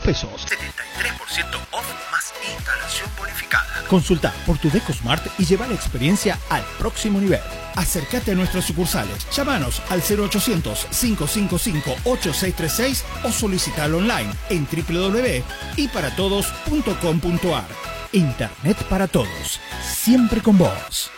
pesos. 73% off más instalación bonificada. Consulta por tu DecoSmart y lleva la experiencia al próximo nivel. Acércate a nuestras sucursales. Llámanos al 0800-555-8636 o solicitalo online en www.yparatodos.com.ar. Internet para todos. Siempre con vos.